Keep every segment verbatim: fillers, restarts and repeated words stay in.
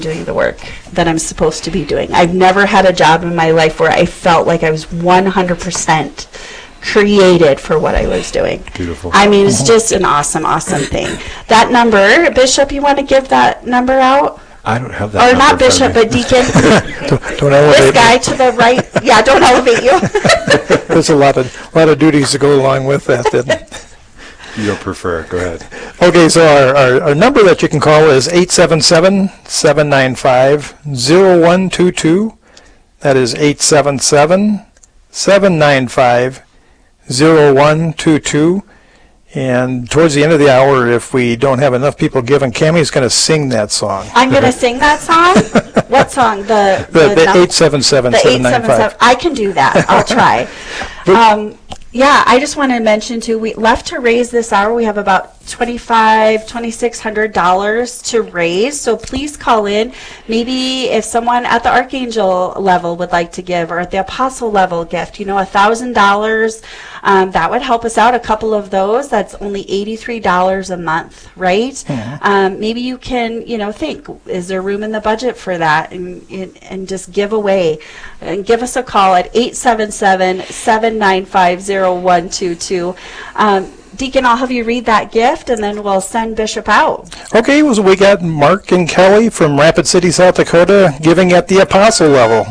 doing the work that I'm supposed to be doing. I've never had a job in my life where I felt like I was one hundred percent created for what I was doing. Beautiful. I mean, it's just an awesome, awesome thing. That number, Bishop, you want to give that number out? I don't have that Or number not in front Bishop, of me. but Deacon. don't, don't elevate This guy me. to the right. Yeah, don't elevate you. There's a lot of lot of duties to go along with that. Then. You don't prefer. Go ahead. Okay, so our, our, our number that you can call is eight seven seven, seven nine five, zero one two two. That is eight seven seven, seven nine five, zero one two two. And towards the end of the hour, if we don't have enough people giving, Cammie's going to sing that song. I'm going to sing that song? What song? The The, the num- eight seven seven, the seven nine five. I can do that. I'll try. Um, yeah, I just want to mention too, we left to raise this hour. We have about twenty-five, twenty-six hundred dollars to raise. So please call in. Maybe if someone at the Archangel level would like to give, or at the Apostle level gift, you know, a thousand dollars, um, that would help us out. A couple of those, that's only eighty-three dollars a month, right? Mm-hmm. Um, maybe you can, you know, think, is there room in the budget for that? And and, and just give away. And give us a call at eight seven seven, seven nine five, zero one two two. Um, Deacon, I'll have you read that gift, and then we'll send Bishop out. Okay, well, so we got Mark and Kelly from Rapid City, South Dakota, giving at the Apostle level.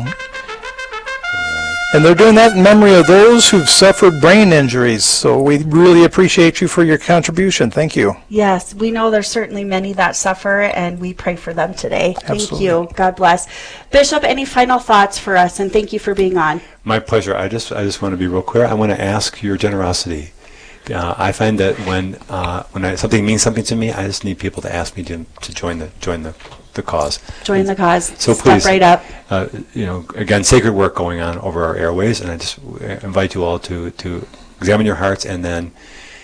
And they're doing that in memory of those who've suffered brain injuries. So we really appreciate you for your contribution. Thank you. Yes, we know there's certainly many that suffer, and we pray for them today. Thank Absolutely. you. God bless. Bishop, any final thoughts for us? And thank you for being on. My pleasure. I just I just want to be real clear. I want to ask your generosity. Uh, I find that when uh, when I, something means something to me, I just need people to ask me to to join the join the, the cause. Join the cause. So Step please, right up. Uh, you know, again, sacred work going on over our airways, and I just invite you all to to examine your hearts and then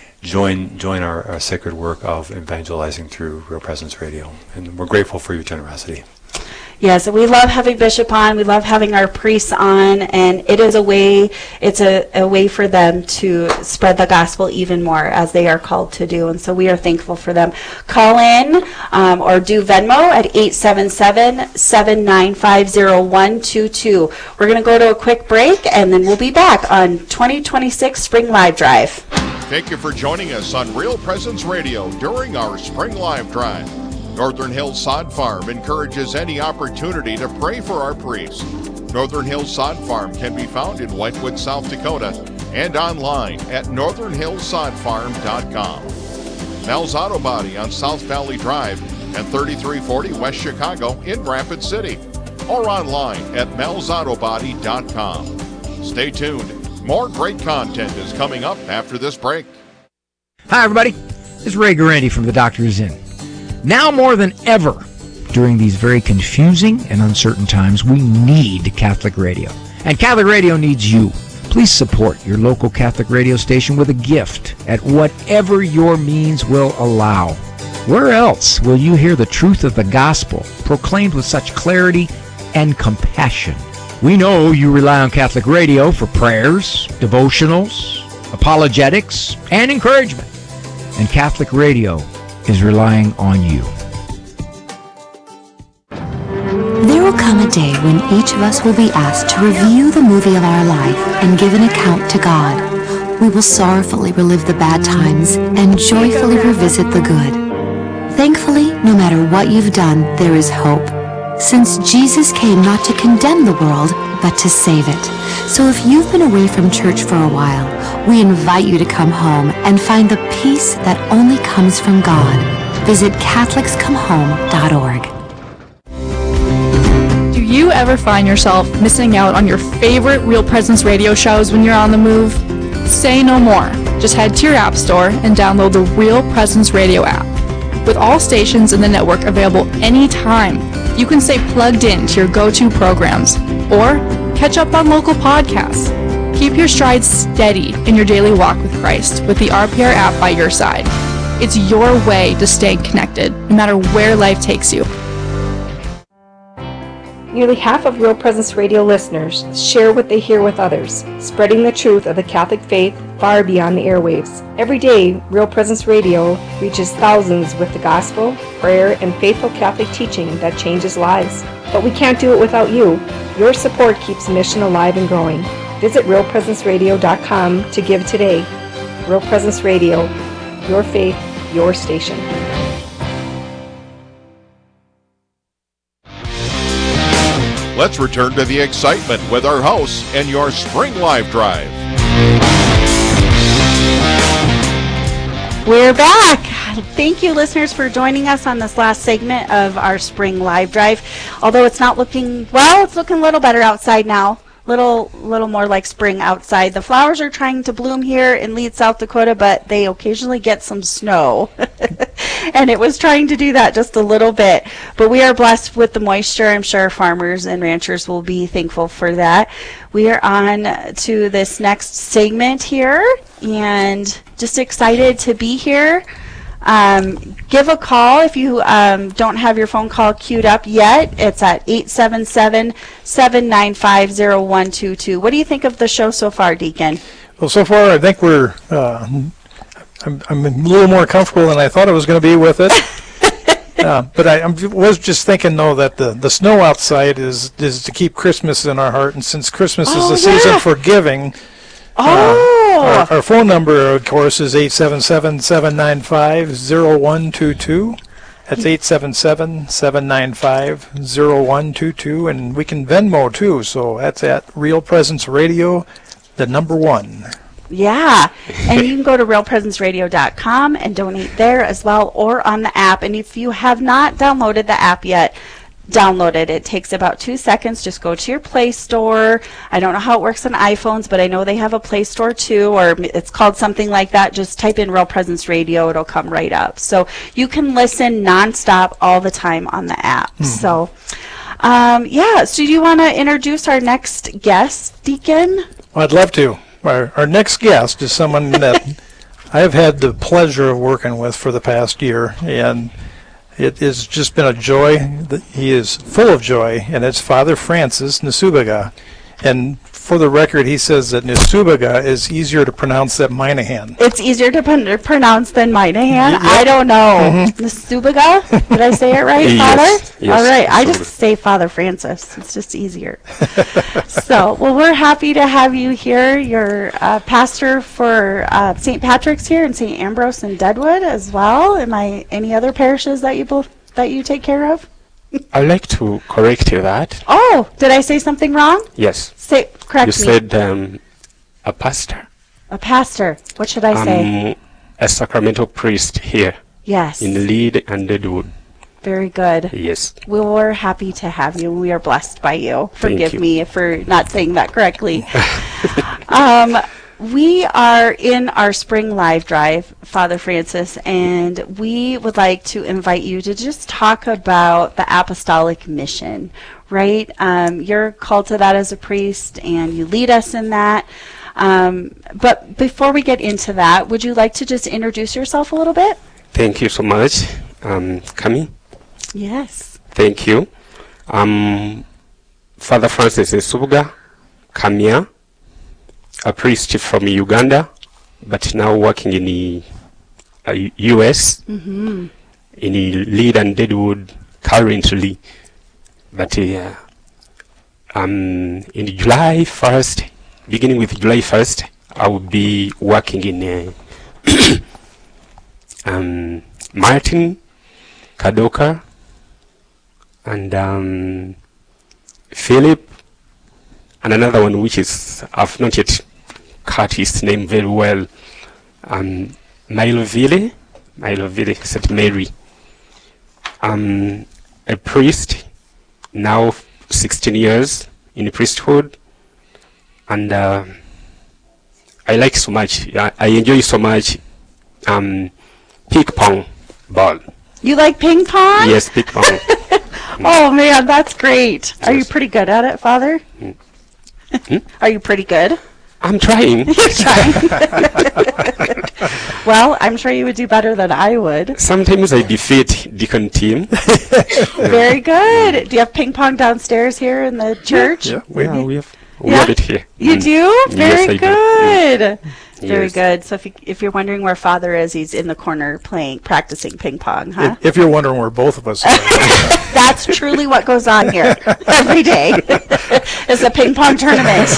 join join our, our sacred work of evangelizing through Real Presence Radio. And we're grateful for your generosity. Yes, we love having Bishop on. We love having our priests on, and it is a way, it's a, a way for them to spread the gospel even more, as they are called to do. And so we are thankful for them. Call in um, or do Venmo at eight seven seven, seven nine five, zero one two two. We're going to go to a quick break, and then we'll be back on twenty twenty-six Spring Live Drive. Thank you for joining us on Real Presence Radio during our Spring Live Drive. Northern Hills Sod Farm encourages any opportunity to pray for our priests. Northern Hills Sod Farm can be found in Whitewood, South Dakota, and online at northern hills sod farm dot com. Mel's Auto Body on South Valley Drive and thirty-three forty West Chicago in Rapid City, or online at mels auto body dot com. Stay tuned. More great content is coming up after this break. Hi, everybody. This is Ray Garandy from The Doctor Is In. Now more than ever, during these very confusing and uncertain times, we need Catholic radio. And Catholic radio needs you. Please support your local Catholic radio station with a gift at whatever your means will allow. Where else will you hear the truth of the gospel proclaimed with such clarity and compassion? We know you rely on Catholic radio for prayers, devotionals, apologetics, and encouragement. And Catholic radio is relying on you. There will come a day when each of us will be asked to review the movie of our life and give an account to God. We will sorrowfully relive the bad times and joyfully revisit the good. Thankfully, no matter what you've done, there is hope, since Jesus came not to condemn the world, but to save it. So if you've been away from church for a while, we invite you to come home and find the peace that only comes from God. Visit catholics come home dot org. Do you ever find yourself missing out on your favorite Real Presence radio shows when you're on the move? Say no more. Just head to your app store and download the Real Presence Radio app. With all stations in the network available anytime, you can stay plugged in to your go-to programs or catch up on local podcasts. Keep your stride steady in your daily walk with Christ with the R P R app by your side. It's your way to stay connected, no matter where life takes you. Nearly half of Real Presence Radio listeners share what they hear with others, spreading the truth of the Catholic faith far beyond the airwaves. Every day, Real Presence Radio reaches thousands with the gospel, prayer, and faithful Catholic teaching that changes lives. But we can't do it without you. Your support keeps the mission alive and growing. Visit real presence radio dot com to give today. Real Presence Radio, your faith, your station. Let's return to the excitement with our hosts and your Spring Live Drive. We're back. Thank you, listeners, for joining us on this last segment of our Spring Live Drive. Although it's not looking, well, it's looking a little better outside now. Little, little more like spring outside. The flowers are trying to bloom here in Leeds, South Dakota, but they occasionally get some snow. And it was trying to do that just a little bit. But we are blessed with the moisture. I'm sure farmers and ranchers will be thankful for that. We are on to this next segment here, and just excited to be here. Um, give a call if you um, don't have your phone call queued up yet. It's at eight seven seven, seven nine five, zero one two two. What do you think of the show so far, Deacon? Well, so far I think we're, uh, I'm, I'm a little more comfortable than I thought I was going to be with it. uh, but I, I was just thinking, though, that the, the snow outside is, is to keep Christmas in our heart. And since Christmas Oh, is the yeah. season for giving, Oh! our, our phone number, of course, is eight seven seven, seven nine five, zero one two two. That's eight seven seven, seven nine five, zero one two two. And we can Venmo, too. So that's at Real Presence Radio, the number one. Yeah, and you can go to real presence radio dot com and donate there as well, or on the app. And if you have not downloaded the app yet, download it. It takes about two seconds. Just go to your Play Store. I don't know how it works on iPhones, but I know they have a Play Store too, or it's called something like that. Just type in Real Presence Radio. It'll come right up. So you can listen nonstop all the time on the app. Mm-hmm. So, um, yeah. So do you want to introduce our next guest, Deacon? Well, I'd love to. Our, our next guest is someone that I've had the pleasure of working with for the past year, and it has just been a joy. He is full of joy, and it's Father Francis Nsubuga. And for the record, he says that Nsubuga is easier to pronounce than Minahan. It's easier to pron- pronounce than Minahan? Yep. I don't know. Mm-hmm. Nsubuga? Did I say it right, Yes, Father? yes, All right. I absolutely. just say Father Francis. It's just easier. So, well, we're happy to have you here. You're uh, pastor for uh, Saint Patrick's here and Saint Ambrose in Deadwood as well. Am I any other parishes that you both that you take care of? I'd like to correct you that. Oh, did I say something wrong? Yes. Say correct You me. said um, a pastor. A pastor. What should I say? I'm a sacramental priest here Yes. in Lead and Deadwood. Very good. Yes. We were happy to have you. We are blessed by you. Forgive you. me for not saying that correctly. um, we are in our spring live drive, Father Francis, and we would like to invite you to just talk about the apostolic mission, right? Um, you're called to that as a priest, and you lead us in that. Um, but before we get into that, would you like to just introduce yourself a little bit? Thank you so much, um, Kami. Yes. Thank you. Um, Father Francis Nsubuga, Kamia, a priest from Uganda, but now working in the uh, U S, Mm-hmm. in the Lead and Deadwood currently. But uh, um, in July first, beginning with July first, I will be working in uh, um, Martin, Kadoka, and um, Philip, and another one which is, I've not yet caught his name very well, um, Miloville, Miloville, Saint Mary. I'm a priest, now sixteen years in the priesthood, and uh, I like so much, I, I enjoy so much um, ping pong ball. You like ping pong? Yes, ping pong. Oh man, that's great. Are you Yes. pretty good at it, Father? Hmm? Are you pretty good? I'm trying. You're trying. Well, I'm sure you would do better than I would. Sometimes I defeat Deacon team. Very good. Do you have ping pong downstairs here in the church? Yeah, we, Yeah, we have we Yeah? have it here. You Mm. do? Very Yes, I do. Mm. good. Very Yes. good. So if, you, if you're wondering where Father is, he's in the corner playing, practicing ping pong, huh? If, if you're wondering where both of us are. That's truly what goes on here every day. It's a ping pong tournament.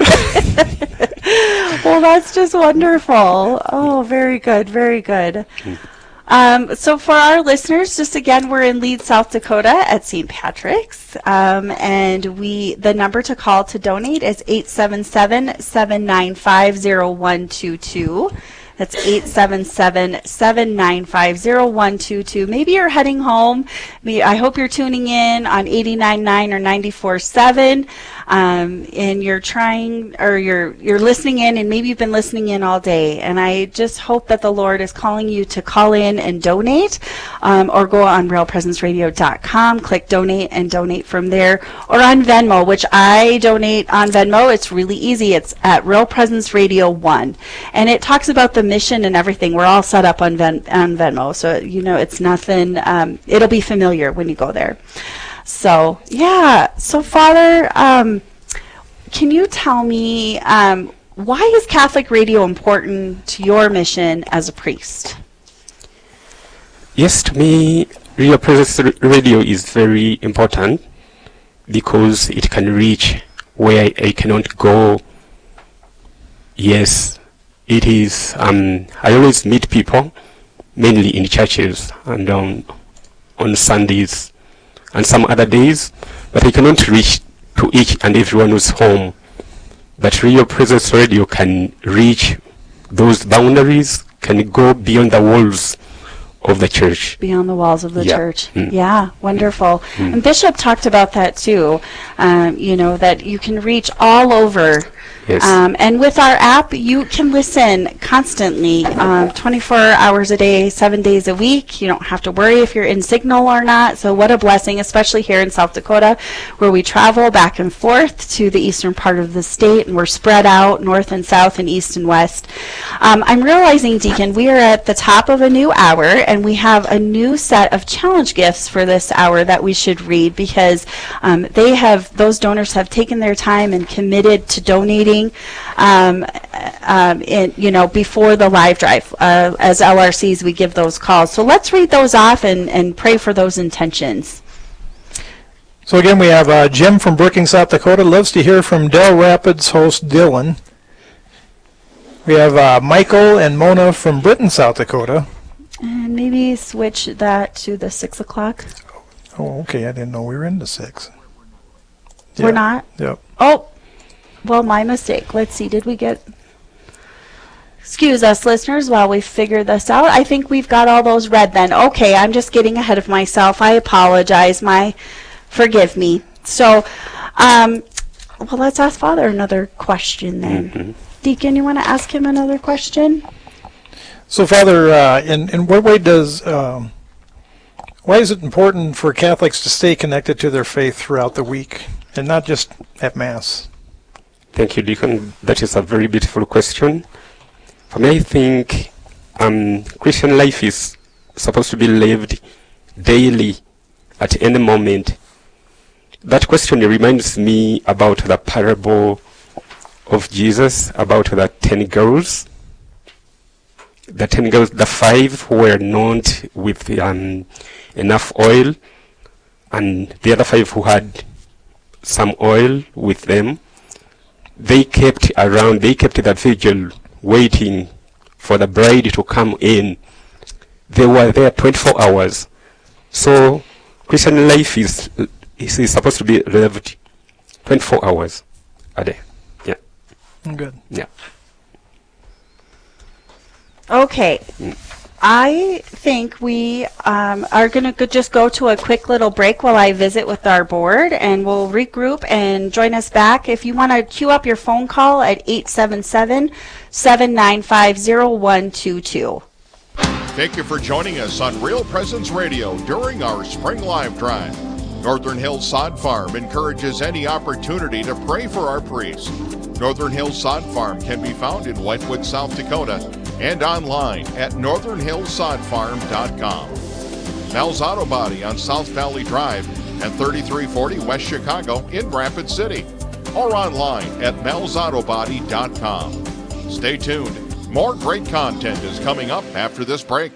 Well, that's just wonderful. Oh, very good, very good. Um, so for our listeners, just again, we're in Leeds, South Dakota at Saint Patrick's, um, and we the number to call to donate is eight seven seven, seven nine five, zero one two two. That's eight seven seven, seven nine five, zero one two two. Maybe you're heading home. May- I hope you're tuning in on eighty-nine point nine or ninety-four point seven. Um, and you're trying, or you're you're listening in, and maybe you've been listening in all day. And I just hope that the Lord is calling you to call in and donate, um, or go on real presence radio dot com, click donate, and donate from there, or on Venmo, which I donate on Venmo. It's really easy. It's at Real Presence Radio One, and it talks about the mission and everything. We're all set up on Ven- on Venmo, so you know it's nothing. Um, it'll be familiar when you go there. So, yeah. So, Father, um, can you tell me, um, why is Catholic radio important to your mission as a priest? Yes, to me, Real Presence r- Radio is very important because it can reach where I, I cannot go. Yes, it is. Um, I always meet people, mainly in churches and on on Sundays and some other days, but I cannot reach to each and everyone who's home. But Real Presence Radio can reach those boundaries, can go beyond the walls of the church. Beyond the walls of the Yeah. church. Mm. Yeah, wonderful. Mm. And Bishop talked about that too, um, you know, that you can reach all over. Yes. Um, and with our app, you can listen constantly, um, twenty-four hours a day, seven days a week. You don't have to worry if you're in signal or not. So what a blessing, especially here in South Dakota, where we travel back and forth to the eastern part of the state, and we're spread out north and south and east and west. Um, I'm realizing, Deacon, we are at the top of a new hour, and we have a new set of challenge gifts for this hour that we should read, because um, they have, those donors have taken their time and committed to donating um, um, in, you know, before the live drive. Uh, as L R Cs, we give those calls. So let's read those off and, and pray for those intentions. So again, we have uh, Jim from Brookings, South Dakota, loves to hear from Del Rapids host Dylan. We have uh, Michael and Mona from Britton, South Dakota. And maybe switch that to the six o'clock. Oh, okay, I didn't know we were into six. We're Yeah. not? Yep. Oh, well, my mistake. Let's see. Did we get... Excuse us, listeners, while we figure this out. I think we've got all those read then. Okay, I'm just getting ahead of myself. I apologize. My... Forgive me. So, um, well, let's ask Father another question then. Mhm. Deacon, you want to ask him another question? So, Father, uh, in, in what way does, um, why is it important for Catholics to stay connected to their faith throughout the week and not just at Mass? Thank you, Deacon. That is a very beautiful question. For me, I think um, Christian life is supposed to be lived daily, at any moment. That question reminds me about the parable of Jesus, about the ten girls. The ten girls, the five who were not with um, enough oil, and the other five who had some oil with them. They kept around, they kept that vigil waiting for the bride to come in. They were there twenty-four hours. So Christian life is, is, is supposed to be lived twenty-four hours a day. Yeah. Good. Yeah. Okay. I think we um, are going to just go to a quick little break while I visit with our board, and we'll regroup and join us back. If you want to queue up your phone call at eight seven seven, seven nine five, zero one two two. Thank you for joining us on Real Presence Radio during our Spring Live Drive. Northern Hills Sod Farm encourages any opportunity to pray for our priests. Northern Hills Sod Farm can be found in Whitewood, South Dakota, and online at northern hills sod farm dot com. Mel's Auto Body on South Valley Drive at thirty-three forty West Chicago in Rapid City, or online at mels auto body dot com. Stay tuned. More great content is coming up after this break.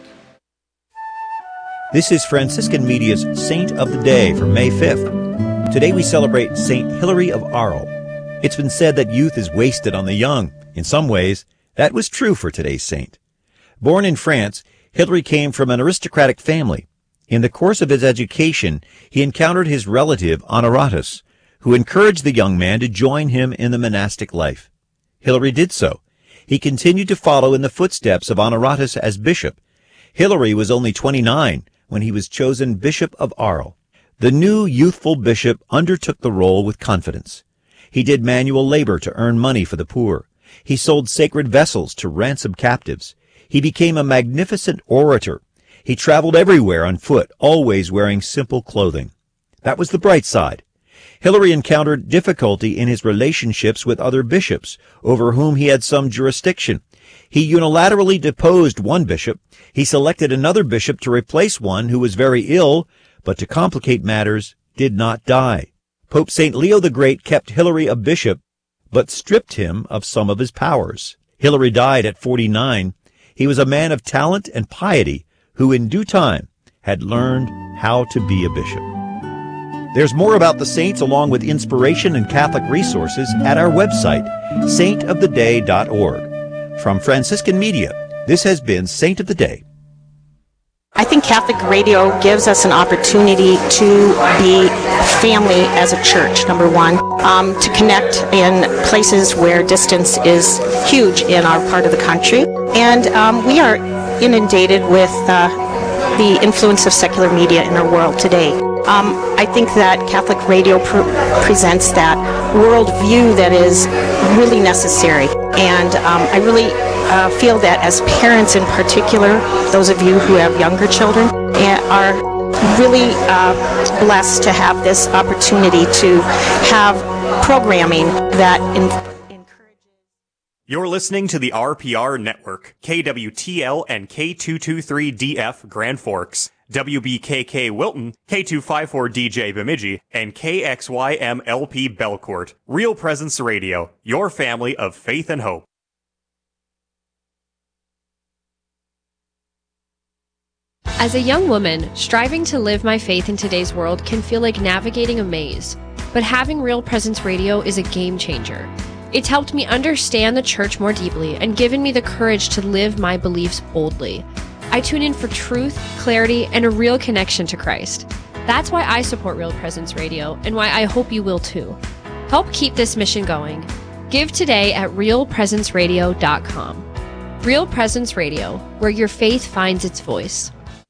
This is Franciscan Media's Saint of the Day for May fifth. Today we celebrate Saint Hilary of Arles. It's been said that youth is wasted on the young. In some ways, that was true for today's saint. Born in France, Hilary came from an aristocratic family. In the course of his education, he encountered his relative Honoratus, who encouraged the young man to join him in the monastic life. Hilary did so. He continued to follow in the footsteps of Honoratus as bishop. Hilary was only twenty-nine when he was chosen Bishop of Arles. The new youthful bishop undertook the role with confidence. He did manual labor to earn money for the poor. He sold sacred vessels to ransom captives. He became a magnificent orator. He traveled everywhere on foot, always wearing simple clothing. That was the bright side. Hilary encountered difficulty in his relationships with other bishops, over whom he had some jurisdiction. He unilaterally deposed one bishop. He selected another bishop to replace one who was very ill, but to complicate matters, did not die. Pope Saint Leo the Great kept Hilary a bishop, but stripped him of some of his powers. Hilary died at forty-nine. He was a man of talent and piety, who in due time had learned how to be a bishop. There's more about the saints along with inspiration and Catholic resources at our website, saint of the day dot org. From Franciscan Media, this has been Saint of the Day. I think Catholic Radio gives us an opportunity to be family as a church, number one, um, to connect in places where distance is huge in our part of the country. And um, we are inundated with uh, the influence of secular media in our world today. Um, I think that Catholic Radio pr- presents that worldview that is really necessary. And um, I really uh, feel that as parents in particular, those of you who have younger children, are really uh, blessed to have this opportunity to have programming that in- You're listening to the R P R Network, K W T L and K two twenty-three D F Grand Forks, W B K K Wilton, K two fifty-four D J Bemidji, and K X Y M L P Belcourt. Real Presence Radio, your family of faith and hope. As a young woman, striving to live my faith in today's world can feel like navigating a maze, but having Real Presence Radio is a game changer. It's helped me understand the church more deeply and given me the courage to live my beliefs boldly. I tune in for truth, clarity, and a real connection to Christ. That's why I support Real Presence Radio and why I hope you will too. Help keep this mission going. Give today at real presence radio dot com. Real Presence Radio, where your faith finds its voice.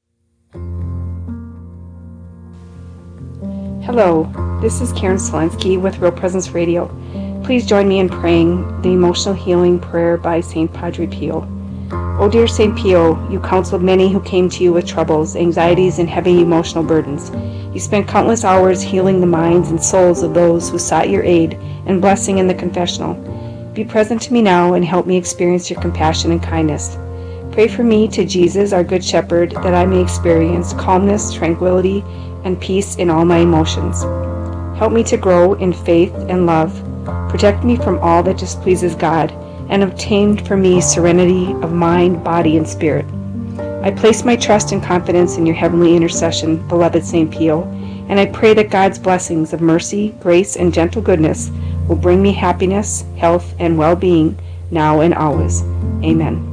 Hello, this is Karen Selensky with Real Presence Radio. Please join me in praying the emotional healing prayer by Saint Padre Pio. O dear Saint Pio, you counseled many who came to you with troubles, anxieties, and heavy emotional burdens. You spent countless hours healing the minds and souls of those who sought your aid and blessing in the confessional. Be present to me now and help me experience your compassion and kindness. Pray for me to Jesus, our Good Shepherd, that I may experience calmness, tranquility, and peace in all my emotions. Help me to grow in faith and love. Protect me from all that displeases God, and obtain for me serenity of mind, body, and spirit. I place my trust and confidence in your heavenly intercession, beloved Saint Pio, and I pray that God's blessings of mercy, grace, and gentle goodness will bring me happiness, health, and well-being now and always. Amen.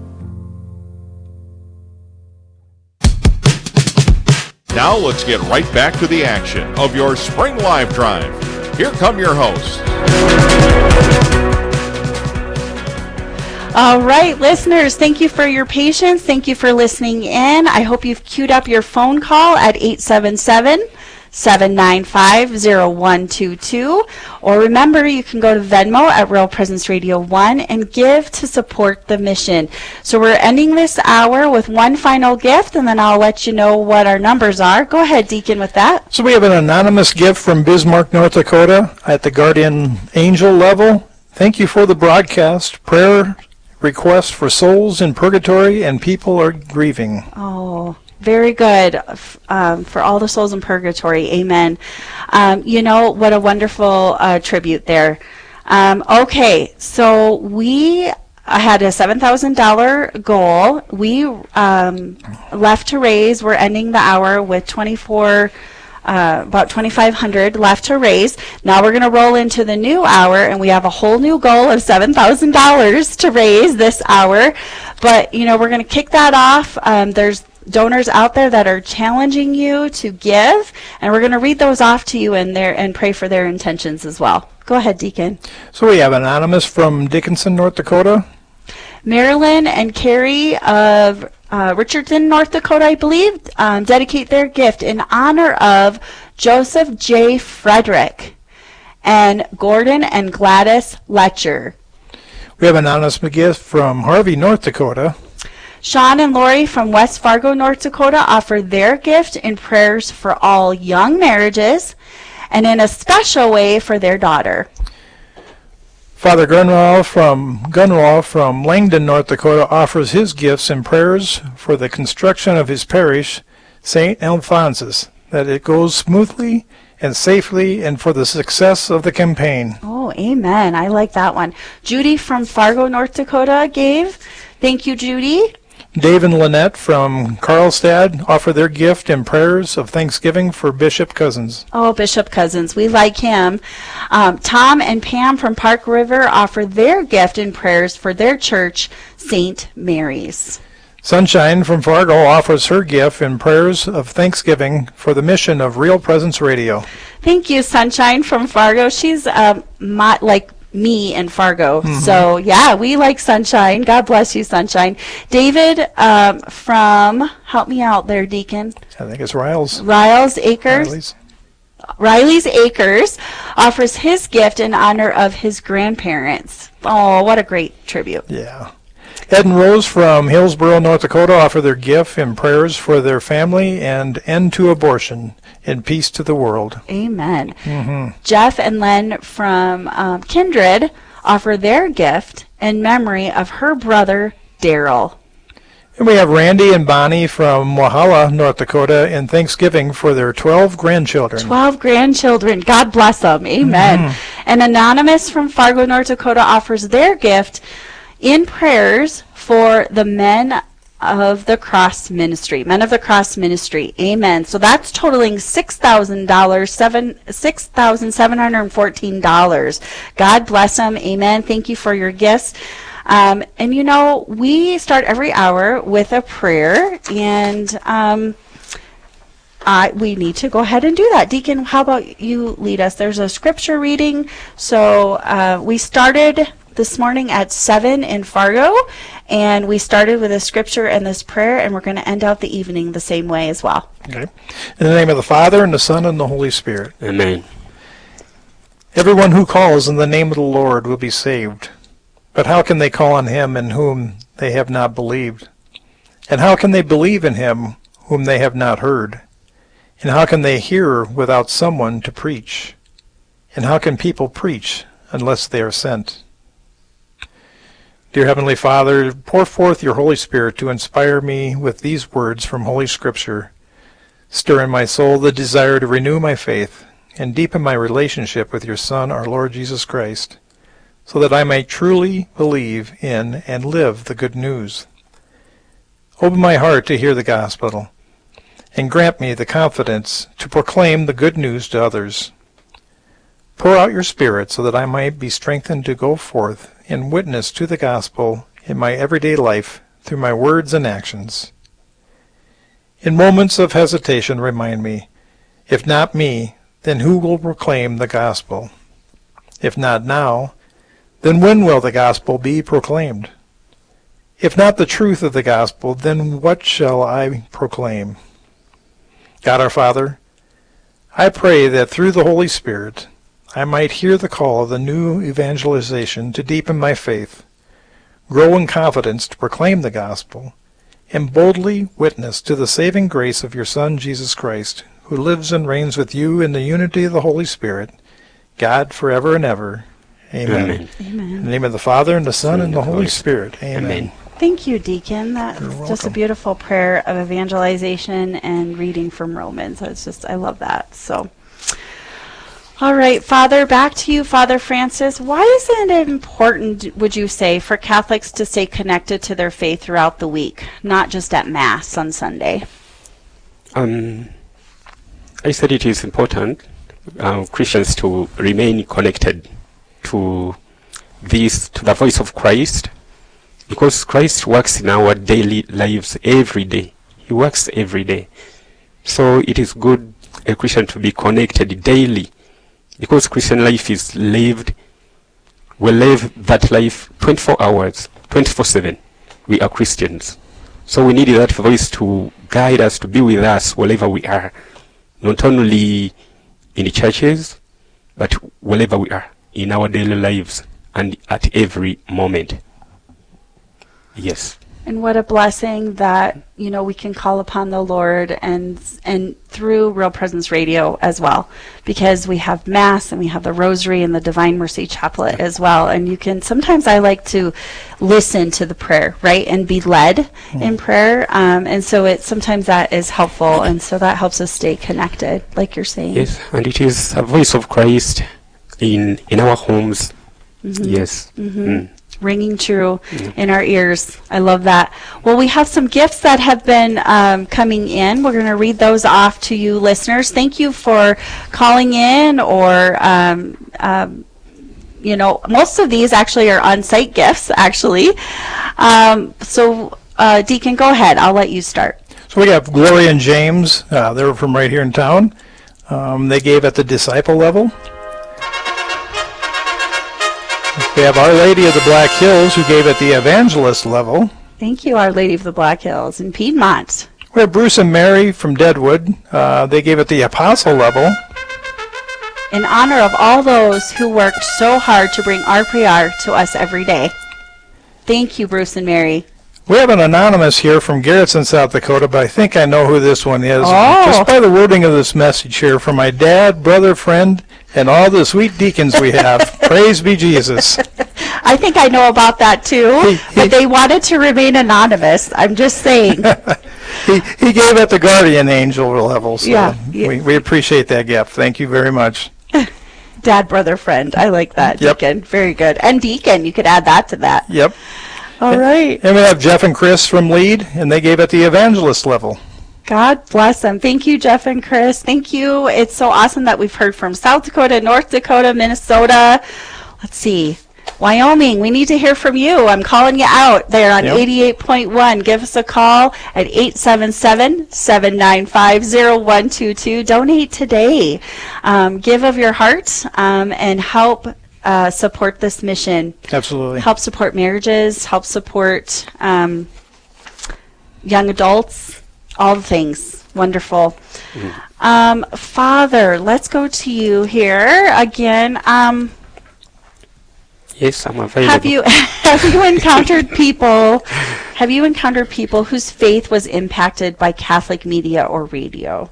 Now let's get right back to the action of your Spring Live Drive. Here come your hosts. All right, listeners, thank you for your patience. Thank you for listening in. I hope you've queued up your phone call at eight seven seven, seven nine five, zero one two two. Or remember, you can go to Venmo at Real Presence Radio one and give to support the mission. So we're ending this hour with one final gift, and then I'll let you know what our numbers are. Go ahead, Deacon, with that. So we have an anonymous gift from Bismarck, North Dakota at the Guardian Angel level. Thank you for the broadcast. Prayer request for souls in purgatory and people are grieving. Oh, very good. Um, for all the souls in purgatory. Amen. Um, you know, what a wonderful uh, tribute there. Um, okay, so we I had a seven thousand dollars goal. We um, left to raise. We're ending the hour with twenty-four, uh, about twenty-five hundred left to raise. Now we're going to roll into the new hour, and we have a whole new goal of seven thousand dollars to raise this hour. But, you know, we're going to kick that off. Um, there's donors out there that are challenging you to give, and we're going to read those off to you and their and pray for their intentions as well. Go ahead, Deacon. So we have Anonymous from Dickinson, North Dakota. Marilyn and Carrie of uh, Richardson, North Dakota, I believe, um, dedicate their gift in honor of Joseph J. Frederick and Gordon and Gladys Letcher. We have an anonymous gift from Harvey, North Dakota. Sean and Lori from West Fargo, North Dakota offer their gift in prayers for all young marriages and in a special way for their daughter. Father Gunwall from Gunwall from Langdon, North Dakota offers his gifts and prayers for the construction of his parish, Saint Alphonsus, that it goes smoothly and safely and for the success of the campaign. Oh, amen. I like that one. Judy from Fargo, North Dakota gave. Thank you, Judy. Dave and Lynette from Carlstad offer their gift and prayers of thanksgiving for Bishop Cousins. Oh, Bishop Cousins, we like him. Um, Tom and Pam from Park River offer their gift and prayers for their church, Saint Mary's. Sunshine from Fargo offers her gift and prayers of thanksgiving for the mission of Real Presence Radio. Thank you, Sunshine from Fargo. She's um, my, like me in Fargo. Mm-hmm. So, yeah, we like Sunshine. God bless you, Sunshine. David um, from, help me out there, Deacon. I think it's Riles. Riles Acres. Riley's. Riley's Acres offers his gift in honor of his grandparents. Oh, what a great tribute. Yeah. Ed and Rose from Hillsboro, North Dakota offer their gift and prayers for their family and end to abortion and peace to the world. Amen. Mm-hmm. Jeff and Len from um, Kindred offer their gift in memory of her brother, Daryl. And we have Randy and Bonnie from Wahala, North Dakota, in thanksgiving for their twelve grandchildren. twelve grandchildren. God bless them. Amen. Mm-hmm. And Anonymous from Fargo, North Dakota offers their gift in prayers for the men of the cross ministry, men of the cross ministry. Amen. So that's totaling six thousand dollars, seven six thousand seven hundred fourteen dollars. God bless them. Amen. Thank you for your gifts. Um, and you know, we start every hour with a prayer, and um, uh, we need to go ahead and do that. Deacon, how about you lead us? There's a scripture reading. So uh, we started this morning at seven in Fargo, and we started with a scripture and this prayer, and we're going to end out the evening the same way as well. Okay. In the name of the Father, and the Son, and the Holy Spirit. Amen. Everyone who calls in the name of the Lord will be saved. But how can they call on him in whom they have not believed? And how can they believe in him whom they have not heard? And how can they hear without someone to preach? And how can people preach unless they are sent? Dear Heavenly Father, pour forth your Holy Spirit to inspire me with these words from Holy Scripture. Stir in my soul the desire to renew my faith and deepen my relationship with your Son, our Lord Jesus Christ, so that I may truly believe in and live the good news. Open my heart to hear the gospel, and grant me the confidence to proclaim the good news to others. Pour out your Spirit so that I might be strengthened to go forth and witness to the gospel in my everyday life through my words and actions. In moments of hesitation, remind me, if not me, then who will proclaim the gospel? If not now, then when will the gospel be proclaimed? If not the truth of the gospel, then what shall I proclaim? God our Father, I pray that through the Holy Spirit I might hear the call of the new evangelization to deepen my faith, grow in confidence to proclaim the gospel, and boldly witness to the saving grace of your Son, Jesus Christ, who lives and reigns with you in the unity of the Holy Spirit, God forever and ever. Amen. Amen. Amen. In the name of the Father, and the Son, and the Holy Spirit. Amen. Amen. Thank you, Deacon. That's You're just a welcome. beautiful prayer of evangelization and reading from Romans. It's just, I love that. So, All right, Father, back to you, Father Francis. Why is it important, would you say, for Catholics to stay connected to their faith throughout the week, not just at Mass on Sunday? Um, I said it is important uh, Christians to remain connected to this, to the voice of Christ, because Christ works in our daily lives every day. He works every day. So it is good a Christian to be connected daily, because Christian life is lived, we live that life twenty-four hours, twenty-four seven. We are Christians. So we need that voice to guide us, to be with us wherever we are, not only in the churches, but wherever we are, in our daily lives, and at every moment. Yes. And what a blessing that, you know, we can call upon the Lord and and through Real Presence Radio as well, because we have Mass and we have the Rosary and the Divine Mercy Chaplet as well. And you can, sometimes I like to listen to the prayer, right, and be led mm. in prayer. Um, and so it sometimes that is helpful, and so that helps us stay connected, like you're saying. Yes, and it is a voice of Christ in in our homes. Mm-hmm. Yes. Mm-hmm. Mm. Ringing true in our ears. I love that. Well, we have some gifts that have been um, coming in. We're going to read those off to you listeners. Thank you for calling in, or um, um, you know, most of these actually are on-site gifts, actually. Um, so, uh, Deacon, go ahead. I'll let you start. So we have Gloria and James. Uh, they're from right here in town. Um, they gave at the disciple level. We have Our Lady of the Black Hills, who gave at the evangelist level. Thank you, Our Lady of the Black Hills in Piedmont. We have Bruce and Mary from Deadwood. Uh, they gave at the apostle level. In honor of all those who worked so hard to bring R P R to us every day. Thank you, Bruce and Mary. We have an anonymous here from Garrettson, South Dakota, but I think I know who this one is. Oh. Just by the wording of this message here, from my dad, brother, friend, and all the sweet deacons we have. Praise be Jesus. I think I know about that too, but they wanted to remain anonymous. I'm just saying. he, he gave at the guardian angel level, so yeah, yeah. We, we appreciate that gift. Thank you very much. Dad, brother, friend. I like that, yep. Deacon. Very good. And Deacon, you could add that to that. Yep. All right. And we have Jeff and Chris from Lead, and they gave at the evangelist level. God bless them. Thank you, Jeff and Chris. Thank you. It's so awesome that we've heard from South Dakota, North Dakota, Minnesota. Let's see. Wyoming, we need to hear from you. I'm calling you out there on yep. eighty-eight point one. Give us a call at eight seven seven, seven nine five, zero one two two. Donate today. Um, give of your heart um, and help uh, support this mission. Absolutely. Help support marriages, help support um, young adults, all the things. Wonderful. Mm. Um, Father, let's go to you here again. Um, Yes, I'm available. Have you have you encountered people? Have you encountered people whose faith was impacted by Catholic media or radio?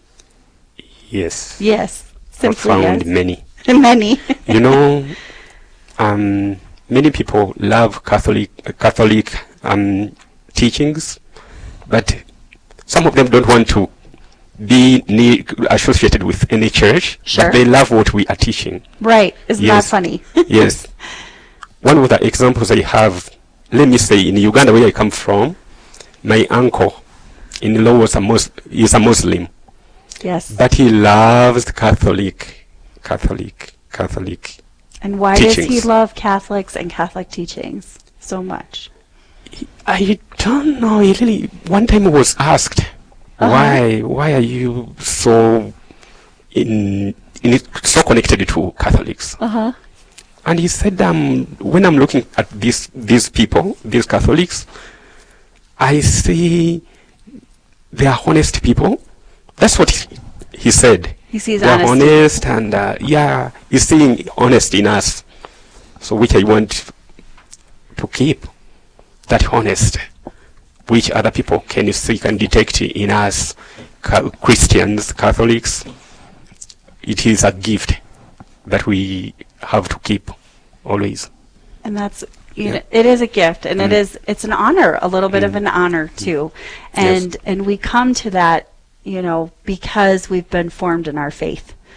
Yes. Yes. Simply I found yes. many. Many. You know, um, many people love Catholic uh, Catholic um, teachings, but some of them don't want to be ne- associated with any church, sure. but they love what we are teaching. Right. Isn't yes. that funny? Yes. One of the examples I have, let me say, in Uganda, where I come from, my uncle in law was a Mus- is a Muslim. Yes. But he loves Catholic, Catholic, Catholic And why teachings. does he love Catholics and Catholic teachings so much? I don't know. He really, one time I was asked, Uh-huh. why why are you so in, in it, so connected to Catholics? Uh-huh. And he said, um, when I'm looking at these these people, these Catholics, I see they are honest people. That's what he, he said. He sees they are honesty. honest, and uh, yeah, he's seeing honest in us. So which I want to keep, that honest, which other people can see, can detect in us, ca- Christians, Catholics. It is a gift that we have to keep always. And that's, you Yeah. know, it is a gift, and Mm. it is, it's an honor, a little bit Mm. of an honor too. And, Yes. and we come to that, you know, because we've been formed in our faith.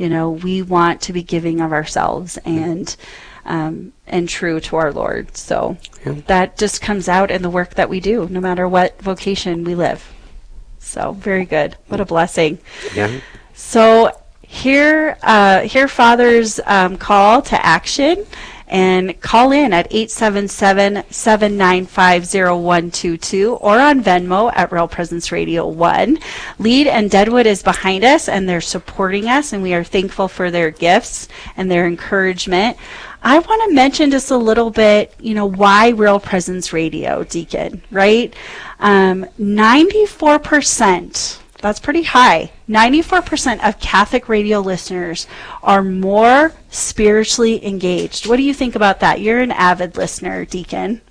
You know, we want to be giving of ourselves and um, and true to our Lord. So Yeah. that just comes out in the work that we do, no matter what vocation we live. So very good. What a blessing. Yeah. So hear, uh, hear Father's um, call to action, and call in at eight seven seven, seven nine five, zero one two two or on Venmo at Real Presence Radio one. Lead and Deadwood is behind us, and they're supporting us, and we are thankful for their gifts and their encouragement. I want to mention just a little bit, you know, why Real Presence Radio, Deacon, right? Um, ninety-four percent, that's pretty high. ninety-four percent of Catholic radio listeners are more spiritually engaged. What do you think about that? You're an avid listener, Deacon.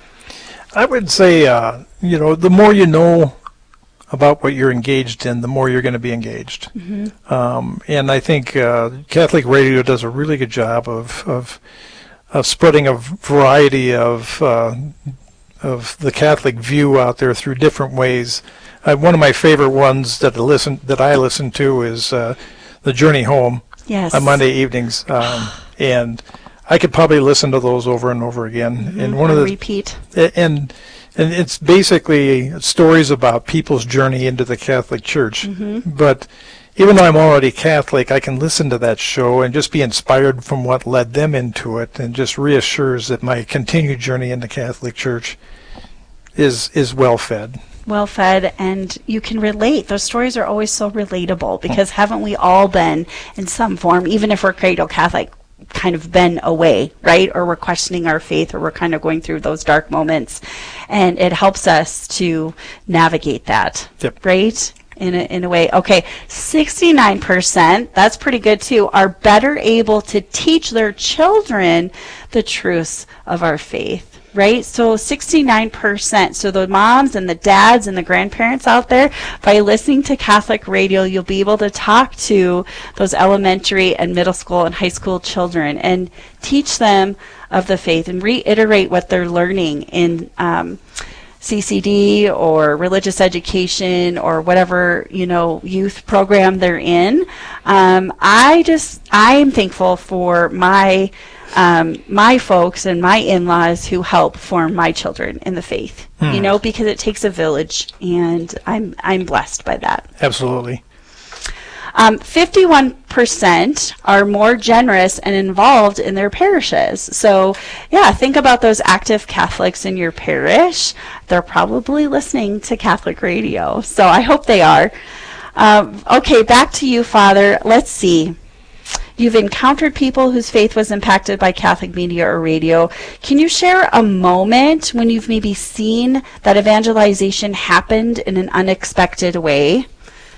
I would say, uh, you know, the more you know about what you're engaged in, the more you're going to be engaged. Mm-hmm. Um, and I think uh, Catholic radio does a really good job of of, of spreading a variety of uh, of the Catholic view out there through different ways. Uh, one of my favorite ones that I listen that I listen to is uh, the Journey Home Yes. on Monday evenings, um, and I could probably listen to those over and over again. Mm-hmm. And one On of the repeat. and and it's basically stories about people's journey into the Catholic Church. Mm-hmm. But even though I'm already Catholic, I can listen to that show and just be inspired from what led them into it, and just reassures that my continued journey in the Catholic Church is is well fed. Well fed, and you can relate. Those stories are always so relatable, because haven't we all been in some form, even if we're cradle Catholic, kind of been away, right? Or we're questioning our faith, or we're kind of going through those dark moments, and it helps us to navigate that, Yep. right? In a, in a way. Okay, sixty-nine percent, that's pretty good too, are better able to teach their children the truths of our faith. Right? So sixty-nine percent. So the moms and the dads and the grandparents out there, by listening to Catholic radio, you'll be able to talk to those elementary and middle school and high school children and teach them of the faith and reiterate what they're learning in um, C C D or religious education or whatever, you know, youth program they're in. Um, I just, I am thankful for my Um, my folks and my in-laws who help form my children in the faith, Hmm. you know, because it takes a village, and I'm I'm blessed by that. Absolutely. Um, fifty-one percent are more generous and involved in their parishes. So, yeah, think about those active Catholics in your parish. They're probably listening to Catholic radio, so I hope they are. Um, okay, back to you, Father. Let's see. You've encountered people whose faith was impacted by Catholic media or radio. Can you share a moment when you've maybe seen that evangelization happened in an unexpected way?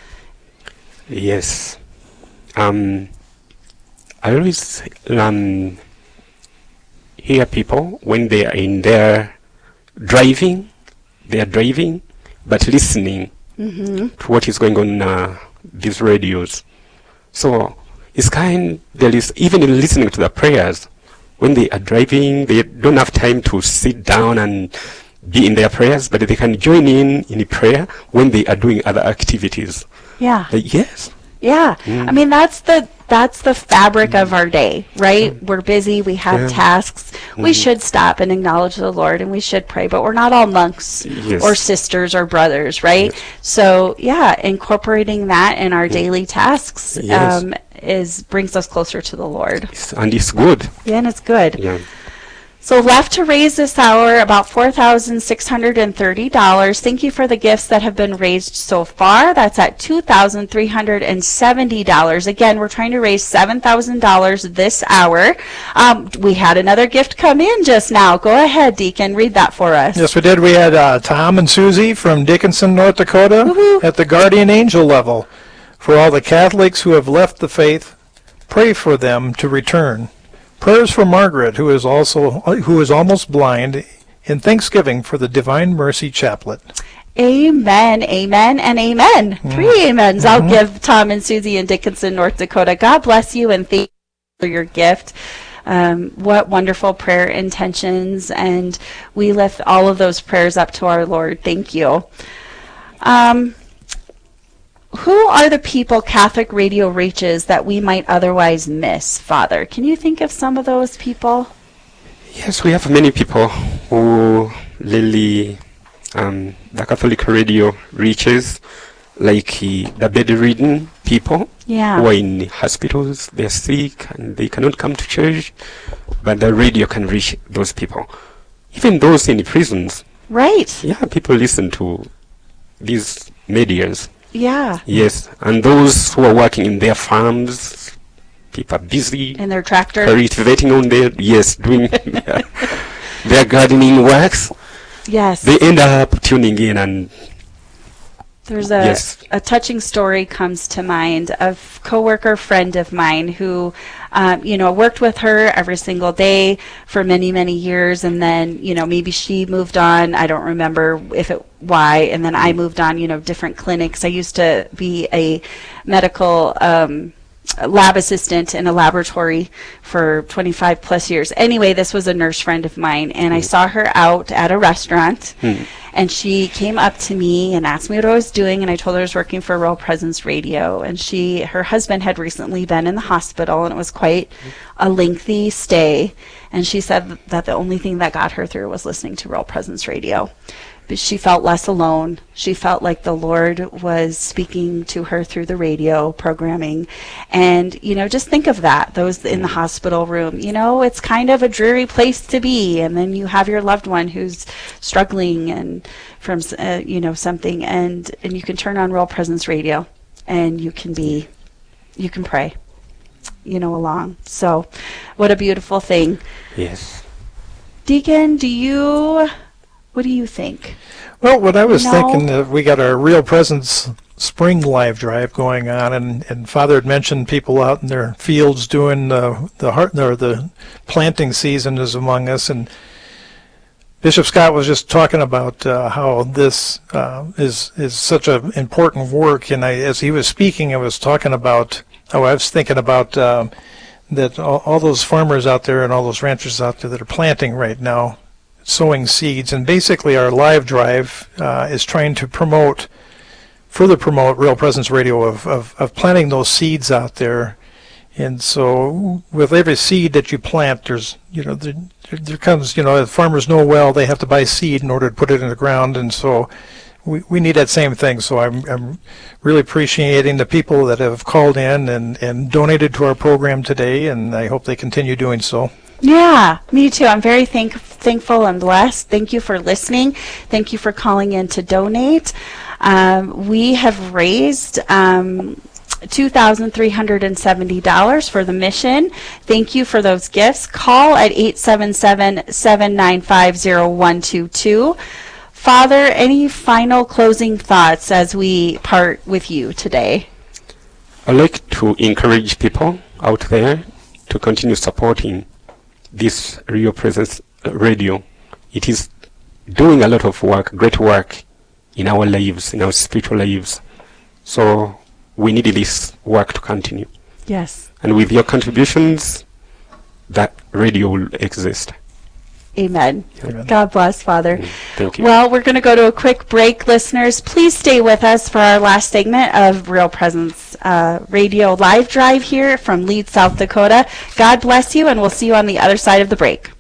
Yes. Um, I always um, hear people when they are in their driving, they are driving, but listening Mm-hmm. to what is going on in uh, these radios. So it's kind, there is, even in listening to the prayers, when they are driving, they don't have time to sit down and be in their prayers, but they can join in in prayer when they are doing other activities. Yeah. Uh, yes. Yeah. Mm. I mean, that's the that's the fabric of our day, right? We're busy, we have Yeah. tasks. We Mm. should stop and acknowledge the Lord, and we should pray, but we're not all monks Yes. or sisters or brothers, right? So, yeah, incorporating that in our daily tasks Yes. um, is brings us closer to the Lord. And it's good. Yeah, and it's good. Yeah. So left to raise this hour about four thousand six hundred thirty dollars. Thank you for the gifts that have been raised so far. That's at two thousand three hundred seventy dollars. Again, we're trying to raise seven thousand dollars this hour. Um, we had another gift come in just now. Go ahead, Deacon. Read that for us. Yes, we did. We had uh, Tom and Susie from Dickinson, North Dakota, Woohoo. at the Guardian Angel level. For all the Catholics who have left the faith, pray for them to return. Prayers for Margaret, who is also who is almost blind, in thanksgiving for the Divine Mercy Chaplet. Amen, amen, and amen. Three amens. I'll give Tom and Susie in Dickinson, North Dakota. God bless you, and thank you for your gift. Um, what wonderful prayer intentions, and we lift all of those prayers up to our Lord. Thank you. Um, who are the people Catholic Radio reaches that we might otherwise miss, Father? Can you think of some of those people? Yes, we have many people who really um, the Catholic Radio reaches, like uh, the bedridden people Yeah. who are in hospitals, they're sick and they cannot come to church, but the radio can reach those people. Even those in prisons. Right. Yeah, people listen to these medias. Yeah. Yes, and those who are working in their farms, people are busy. In their tractor. Cultivating on their, yes, doing their gardening works. Yes. They end up tuning in and There's a, yes. a touching story comes to mind of a coworker friend of mine who, um, you know, worked with her every single day for many, many years, and then, you know, maybe she moved on. I don't remember if it why, and then I moved on, you know, different clinics. I used to be a medical um, lab assistant in a laboratory for twenty-five plus years. Anyway, this was a nurse friend of mine, and I saw her out at a restaurant. Hmm. And she came up to me and asked me what I was doing, and I told her I was working for Real Presence Radio. And she, her husband had recently been in the hospital, and it was quite a lengthy stay. And she said that the only thing that got her through was listening to Real Presence Radio. But she felt less alone. She felt like the Lord was speaking to her through the radio programming. And, you know, just think of that, those in the hospital room. You know, it's kind of a dreary place to be. And then you have your loved one who's struggling and from, uh, you know, something. And, and you can turn on Real Presence Radio and you can be, you can pray, you know, along. So what a beautiful thing. Yes. Deacon, do you... What do you think? Well, what I was No. thinking, uh, we got our Real Presence Spring Live Drive going on, and, and Father had mentioned people out in their fields doing uh, the heart or the planting season is among us, and Bishop Scott was just talking about uh, how this uh, is is such an important work, and I, as he was speaking, I was talking about. Oh, I was thinking about um, that all, all those farmers out there and all those ranchers out there that are planting right now, sowing seeds, and basically our live drive uh, is trying to promote, further promote Real Presence Radio of, of, of planting those seeds out there. And so with every seed that you plant, there's, you know, there, there comes, you know, farmers know well they have to buy seed in order to put it in the ground, and so we, we need that same thing. So I'm, I'm really appreciating the people that have called in and, and donated to our program today, and I hope they continue doing so. Yeah, me too. I'm very thank- thankful and blessed. Thank you for listening. Thank you for calling in to donate. Um, we have raised um, two thousand three hundred seventy dollars for the mission. Thank you for those gifts. Call at eight seven seven, seven nine five, zero one two two. Father, any final closing thoughts as we part with you today? I'd like to encourage people out there to continue supporting this Real Presence Radio. It is doing a lot of work, great work in our lives, in our spiritual lives. So we need this work to continue. Yes. And with your contributions, that radio will exist. Amen. Amen. God bless, Father. Mm, thank you. Well, we're going to go to a quick break, listeners. Please stay with us for our last segment of Real Presence uh, Radio Live Drive here from Leeds, South Dakota. God bless you, and we'll see you on the other side of the break.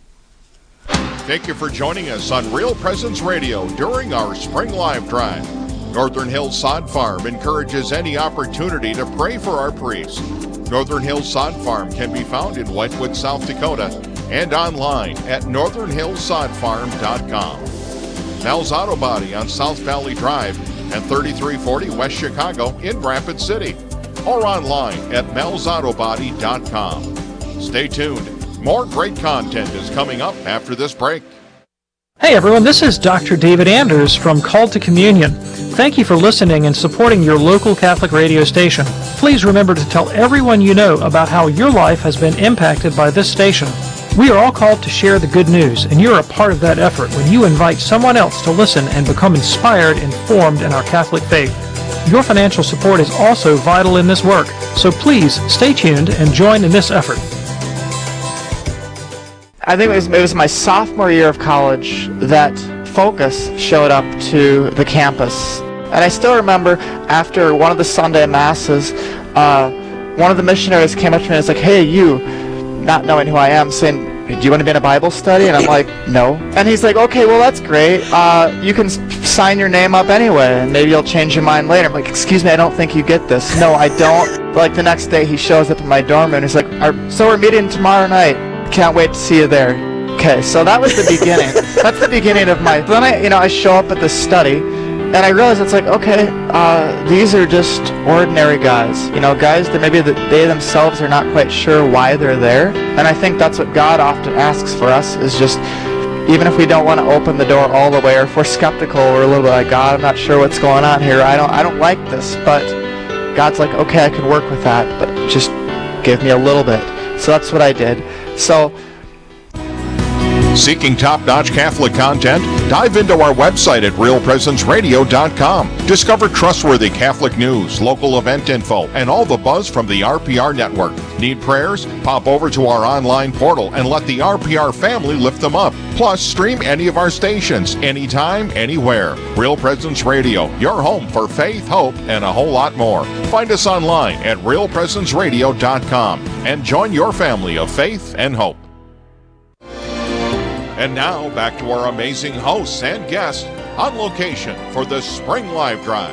Thank you for joining us on Real Presence Radio during our Spring Live Drive. Northern Hills Sod Farm encourages any opportunity to pray for our priests. Northern Hills Sod Farm can be found in Whitewood, South Dakota, and online at northern hills sod farm dot com. Mel's Auto Body on South Valley Drive and thirty-three forty West Chicago in Rapid City, or online at mels auto body dot com. Stay tuned. More great content is coming up after this break. Hey everyone, this is Doctor David Anders from Called to Communion. Thank you for listening and supporting your local Catholic radio station. Please remember to tell everyone you know about how your life has been impacted by this station. We are all called to share the good news, and you're a part of that effort when you invite someone else to listen and become inspired and formed in our Catholic faith. Your financial support is also vital in this work, so please stay tuned and join in this effort. I think it was, it was my sophomore year of college that Focus showed up to the campus. And I still remember after one of the Sunday masses, uh, one of the missionaries came up to me and was like, "Hey, you," not knowing who I am, saying, "Do you want to be in a Bible study?" And I'm like, "No." And he's like, "Okay, well, that's great. Uh, you can s- sign your name up anyway, and maybe you'll change your mind later." I'm like, "Excuse me, I don't think you get this." "No, I don't." Like, the next day, he shows up in my dorm room, and he's like, Our, "So we're meeting tomorrow night. Can't wait to see you there." Okay, so that was the beginning. That's the beginning of my... Then I, you know, I show up at this study, and I realize it's like, okay, uh, these are just ordinary guys. You know, guys that maybe the, they themselves are not quite sure why they're there. And I think that's what God often asks for us, is just, even if we don't want to open the door all the way, or if we're skeptical, we're a little bit like, "God, I'm not sure what's going on here. I don't, I don't like this." But God's like, "Okay, I can work with that, but just give me a little bit." So that's what I did. So... Seeking top-notch Catholic content? Dive into our website at real presence radio dot com. Discover trustworthy Catholic news, local event info, and all the buzz from the R P R network. Need prayers? Pop over to our online portal and let the R P R family lift them up. Plus, stream any of our stations, anytime, anywhere. Real Presence Radio, your home for faith, hope, and a whole lot more. Find us online at real presence radio dot com and join your family of faith and hope. And now, back to our amazing hosts and guests on location for the Spring Live Drive.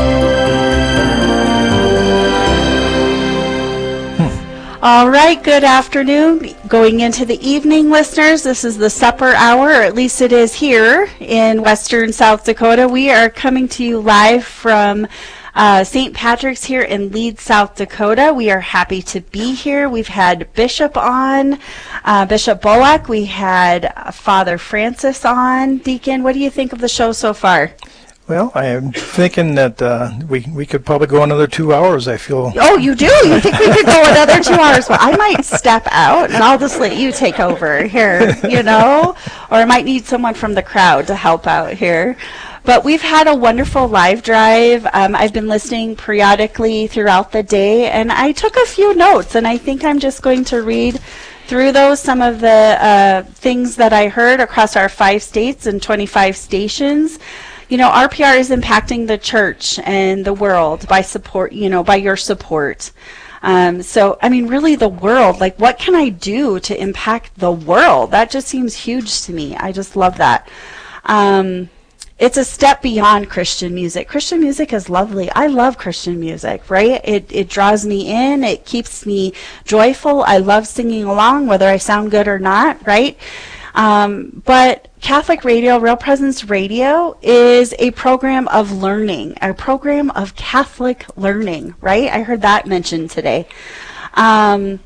All right, good afternoon. Going into the evening, listeners, this is the supper hour, or at least it is here in western South Dakota. We are coming to you live from Uh, Saint Patrick's here in Leeds, South Dakota. We are happy to be here. We've had Bishop on, uh, Bishop Bullock. We had uh, Father Francis on. Deacon, what do you think of the show so far? Well, I am thinking that uh, we we could probably go another two hours, I feel. Oh, you do? You think we could go another two hours? Well, I might step out, and I'll just let you take over here, you know? Or I might need someone from the crowd to help out here. But we've had a wonderful live drive. Um, I've been listening periodically throughout the day, and I took a few notes, and I think I'm just going to read through those, some of the uh, things that I heard across our five states and twenty-five stations. You know, R P R is impacting the church and the world by support, you know, by your support. Um, so, I mean, really the world, like, what can I do to impact the world? That just seems huge to me. I just love that. Um, It's a step beyond Christian music. Christian music is lovely. I love Christian music, right? It it draws me in. It keeps me joyful. I love singing along, whether I sound good or not, right? Um, but Catholic Radio, Real Presence Radio, is a program of learning, a program of Catholic learning, right? I heard that mentioned today. Um,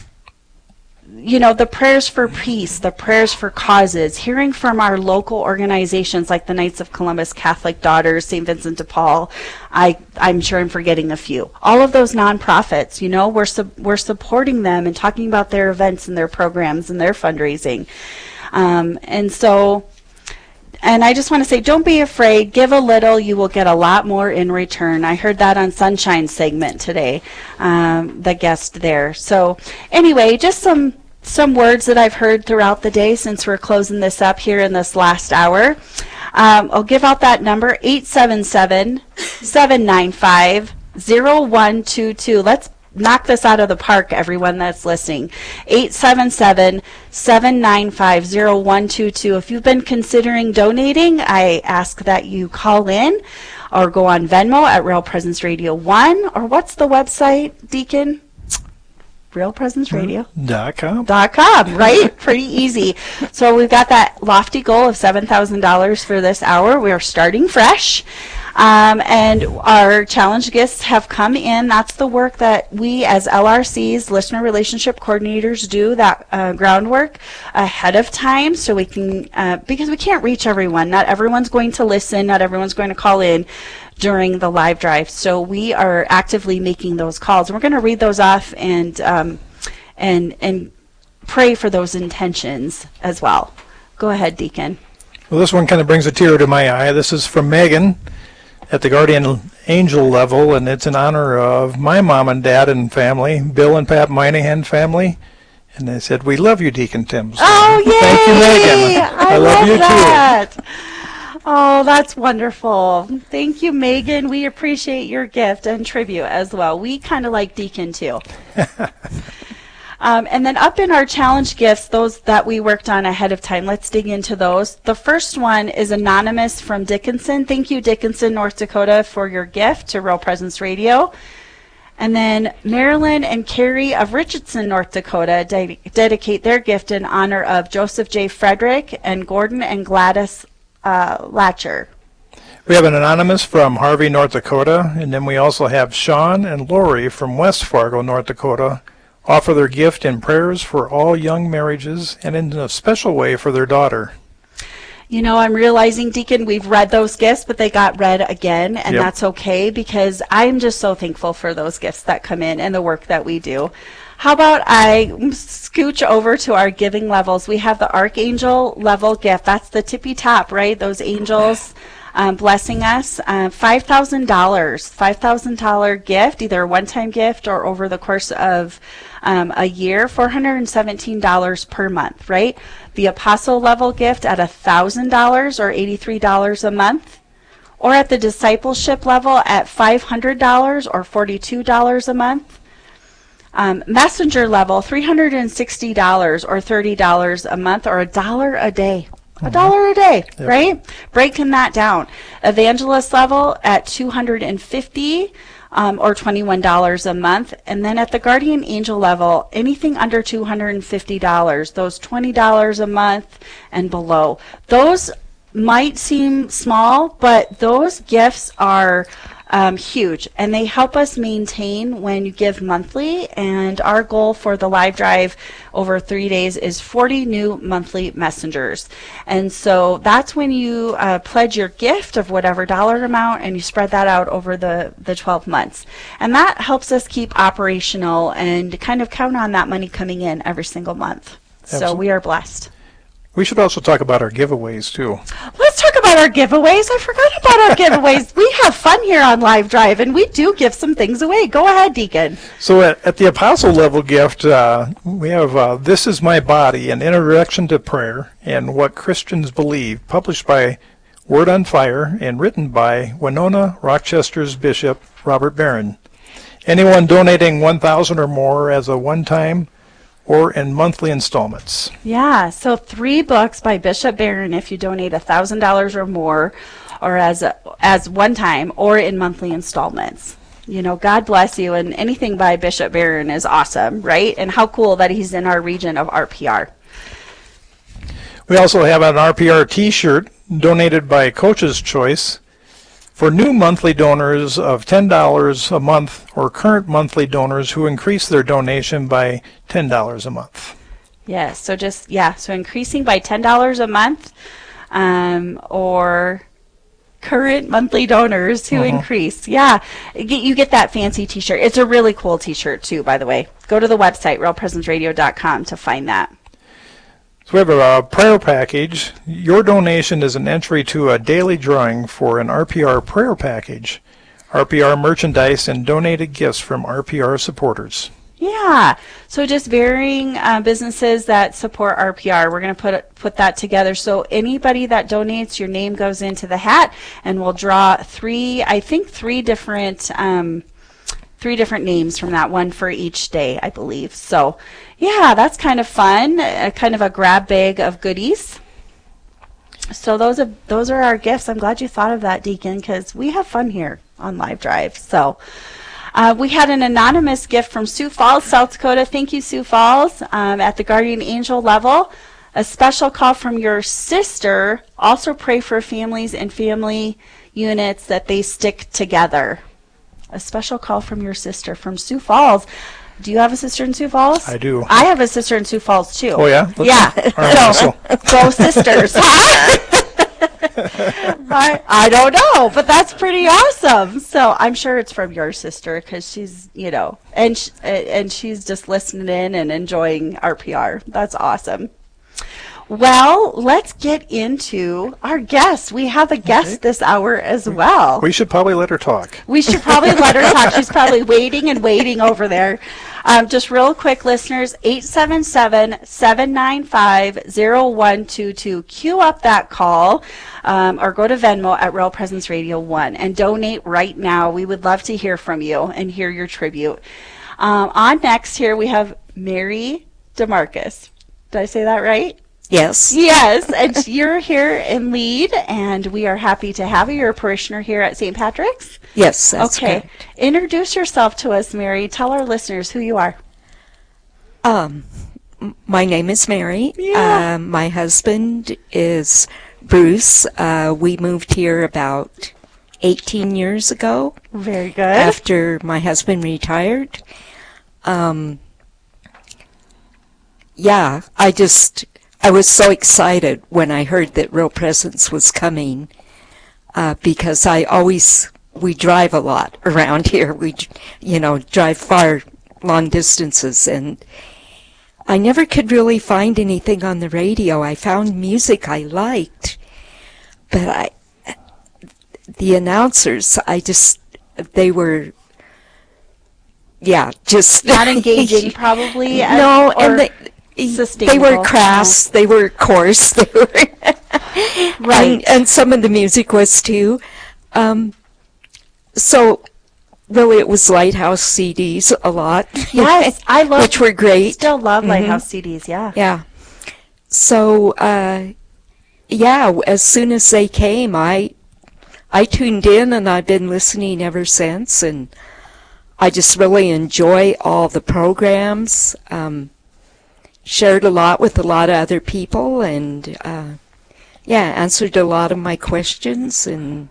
you know, the prayers for peace, the prayers for causes, hearing from our local organizations like the Knights of Columbus, Catholic Daughters, Saint Vincent de Paul. I, I'm sure I'm forgetting a few. All of those nonprofits, you know, we're, su- we're supporting them and talking about their events and their programs and their fundraising. Um, and so, and I just want to say, don't be afraid. Give a little, you will get a lot more in return. I heard that on Sunshine's segment today, um, the guest there. So anyway, just some some words that I've heard throughout the day since we're closing this up here in this last hour. Um, I'll give out that number, eight seven seven, seven nine five, zero one two two. Let's knock this out of the park, everyone that's listening. eight seven seven, seven nine five, zero one two two. If you've been considering donating, I ask that you call in or go on Venmo at Real Presence Radio one. Or what's the website, Deacon? Real Presence Radio Dot com. Dot com, right? Pretty easy. So we've got that lofty goal of seven thousand dollars for this hour. We are starting fresh. Um, and our challenge gifts have come in. That's the work that we as L R Cs, Listener Relationship Coordinators, do, that uh, groundwork ahead of time, so we can, uh, because we can't reach everyone. Not everyone's going to listen. Not everyone's going to call in during the live drive. So we are actively making those calls. And we're going to read those off and um, and and pray for those intentions as well. Go ahead, Deacon. Well, this one kind of brings a tear to my eye. This is from Megan at the Guardian Angel level, and it's in honor of my mom and dad and family, Bill and Pat Moynihan family. And they said, "We love you, Deacon Tim." So oh, yay! Thank you, Megan. I, I love, love you that. too. Oh, that's wonderful. Thank you, Megan. We appreciate your gift and tribute as well. We kind of like Deacon, too. um, and then up in our challenge gifts, those that we worked on ahead of time, let's dig into those. The first one is anonymous from Dickinson. Thank you, Dickinson, North Dakota, for your gift to Real Presence Radio. And then Marilyn and Carrie of Richardson, North Dakota, de- dedicate their gift in honor of Joseph J. Frederick and Gordon and Gladys uh, Latcher. We have an anonymous from Harvey, North Dakota, and then we also have Sean and Lori from West Fargo, North Dakota, offer their gift in prayers for all young marriages and in a special way for their daughter. You know, I'm realizing, Deacon, we've read those gifts, but they got read again, and Yep. that's okay, because I'm just so thankful for those gifts that come in and the work that we do. How about I scooch over to our giving levels? We have the Archangel level gift. That's the tippy top, right? Those angels um, blessing us. Uh, five thousand dollars. five thousand dollars gift, either a one-time gift or over the course of um, a year, four hundred seventeen dollars per month, right? The Apostle level gift at one thousand dollars or eighty-three dollars a month. Or at the discipleship level at five hundred dollars or forty-two dollars a month. Um, messenger level, three hundred sixty dollars or thirty dollars a month, or a dollar a day. A dollar a day, Yep. right? Breaking that down. Evangelist level at two hundred fifty dollars um, or twenty-one dollars a month. And then at the guardian angel level, anything under two hundred fifty dollars, those twenty dollars a month and below. Those might seem small, but those gifts are Um, huge, and they help us maintain when you give monthly, and our goal for the live drive over three days is forty new monthly messengers. And so that's when you uh, pledge your gift of whatever dollar amount, and you spread that out over the, the twelve months. And that helps us keep operational and kind of count on that money coming in every single month. So Absolutely. we are blessed. We should also talk about our giveaways, too. Let's talk about our giveaways. I forgot about our giveaways. We have fun here on Live Drive, and we do give some things away. Go ahead, Deacon. So at, at the Apostle level gift, uh, we have uh, This Is My Body, an introduction to prayer and what Christians believe, published by Word on Fire and written by Winona Rochester's Bishop, Robert Barron. Anyone donating one thousand dollars or more as a one-time or in monthly installments. Yeah, so three books by Bishop Barron if you donate one thousand dollars or more, or as a, as one time, or in monthly installments. You know, God bless you, and anything by Bishop Barron is awesome, right? And how cool that he's in our region of R P R. We also have an R P R t-shirt donated by Coach's Choice for new monthly donors of ten dollars a month or current monthly donors who increase their donation by ten dollars a month. Yes, so just, yeah, so increasing by ten dollars a month, um, or current monthly donors who Mhm. increase. Yeah, you get- you get that fancy t-shirt. It's a really cool t-shirt too, by the way. Go to the website, real presence radio dot com, to find that. So we have a, uh, prayer package. Your donation is an entry to a daily drawing for an R P R prayer package, R P R merchandise, and donated gifts from R P R supporters. Yeah, so just varying uh, businesses that support R P R. We're going to put it- put that together. So anybody that donates, your name goes into the hat, and we'll draw three, I think three different um, three different names from that, one for each day, I believe. So yeah, that's kind of fun, uh, kind of a grab bag of goodies. So those are those are our gifts. I'm glad you thought of that, Deacon, because we have fun here on Live Drive. So. Uh, we had an anonymous gift from Sioux Falls, South Dakota. Thank you, Sioux Falls. Um, at the Guardian Angel level, a special call from your sister. Also pray for families and family units that they stick together. A special call from your sister from Sioux Falls. Do you have a sister in Sioux Falls? I do. I have a sister in Sioux Falls, too. Oh, yeah? Let's- Yeah. all right, So, so- go sisters. I, I don't know, but that's pretty awesome. So I'm sure it's from your sister because she's, you know, and sh- and she's just listening in and enjoying R P R. That's awesome. Well, let's get into our guest. We have a guest this hour as well. We should probably let her talk. We should probably let her talk. She's probably waiting and waiting over there. Um, just real quick, listeners, eight seven seven, seven nine five, zero one two two. Queue up that call um, or go to Venmo at Real Presence Radio one and donate right now. We would love to hear from you and hear your tribute. Um, on next here, we have Mary DeMarcus. Did I say that right? Yes. Yes, and you're here in Lead, and we are happy to have you. You're a parishioner here at Saint Patrick's? Yes, that's okay. correct. Introduce yourself to us, Mary. Tell our listeners who you are. Um, m- my name is Mary. Yeah. Uh, my husband is Bruce. Uh, we moved here about eighteen years ago. Very good. After my husband retired. Um, yeah, I just, I was so excited when I heard that Real Presence was coming, uh, because I always, we drive a lot around here. We, you know, drive far, long distances, and I never could really find anything on the radio. I found music I liked, but I, the announcers, I just, they were, yeah, just not engaging, probably. No, or and they, they were crass. No. They were coarse. They were right, and, and some of the music was too. Um, so, really, it was Lighthouse C Ds a lot. Yes, I love, which were great. Still love Mhm. Lighthouse C Ds. Yeah. Yeah. So, uh, yeah, as soon as they came, I I tuned in, and I've been listening ever since, and I just really enjoy all the programs. Um, shared a lot with a lot of other people, and uh, yeah, answered a lot of my questions, and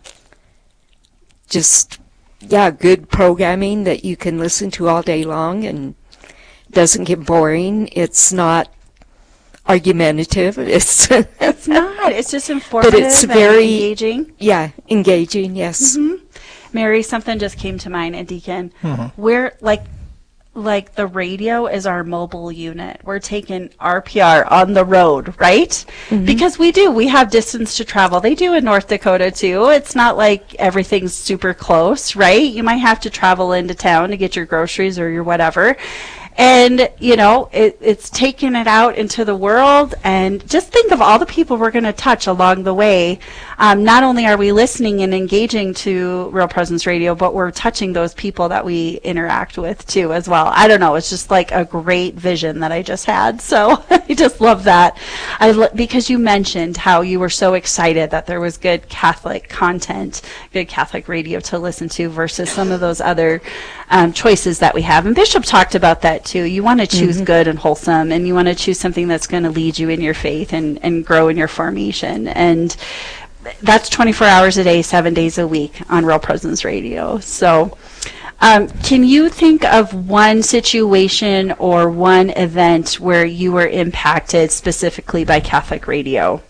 just, yeah, good programming that you can listen to all day long and doesn't get boring. It's not argumentative. It's it's not. It's just informative, but it's and very engaging. Yeah, engaging. Yes. Mm-hmm. Mary, something just came to mind, and Deacon. Mm-hmm. We're like, like the radio is our mobile unit. We're taking R P R on the road, right? Mm-hmm. Because we do. We have distance to travel. They do in North Dakota too. It's not like everything's super close, right? You might have to travel into town to get your groceries or your whatever. And, you know, it, it's taking it out into the world. And just think of all the people we're going to touch along the way. Um, not only are we listening and engaging to Real Presence Radio, but we're touching those people that we interact with, too, as well. I don't know. It's just like a great vision that I just had. So I just love that. I lo- because you mentioned how you were so excited that there was good Catholic content, good Catholic radio to listen to versus some of those other um, choices that we have. And Bishop talked about that, too. You want to choose Mm-hmm. good and wholesome, and you want to choose something that's going to lead you in your faith and, and grow in your formation. And that's twenty-four hours a day, seven days a week on Real Presence Radio. So um, can you think of one situation or one event where you were impacted specifically by Catholic radio?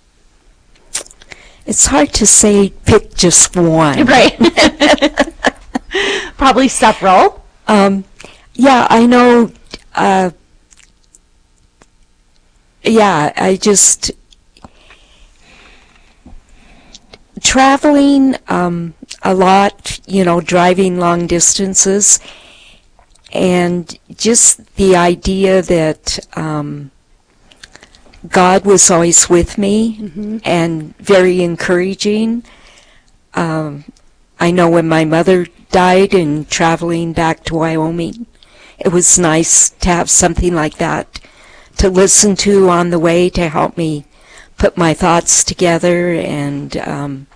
It's hard to say pick just one. Right. Probably several. Um, yeah, I know. Uh, yeah, I just traveling um, a lot, you know, driving long distances, and just the idea that um, God was always with me Mm-hmm. and very encouraging. Um, I know when my mother died and traveling back to Wyoming, it was nice to have something like that to listen to on the way to help me put my thoughts together. And um,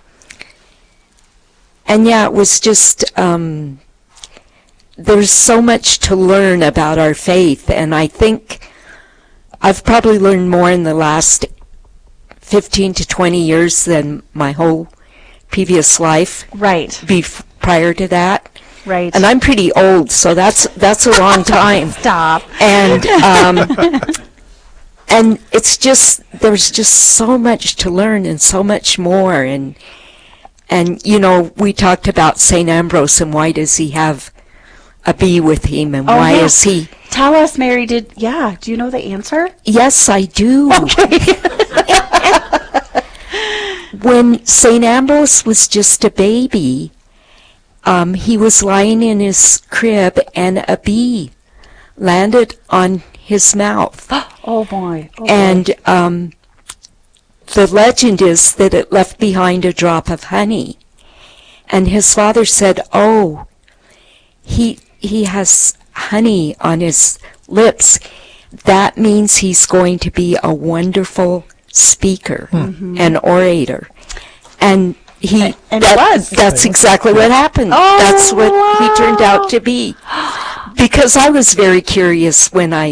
and yeah, it was just, um, there's so much to learn about our faith, and I think I've probably learned more in the last fifteen to twenty years than my whole previous life. Right. Bef- prior to that. Right. And I'm pretty old, so that's that's a long time. Stop. And um, and it's just, there's just so much to learn and so much more. And and you know, we talked about Saint Ambrose and why does he have a bee with him, and Oh, why yeah. is he? Tell us, Mary. Did yeah? Do you know the answer? Yes, I do. Okay. When Saint Ambrose was just a baby, um, he was lying in his crib, and a bee landed on his mouth. Oh boy. Oh, and boy. Um, the legend is that it left behind a drop of honey. And his father said, oh, he he has honey on his lips. That means he's going to be a wonderful speaker Mm-hmm. and orator. And he and, and that, it was. that's exactly what happened. Oh, That's what wow. he turned out to be. Because I was very curious when I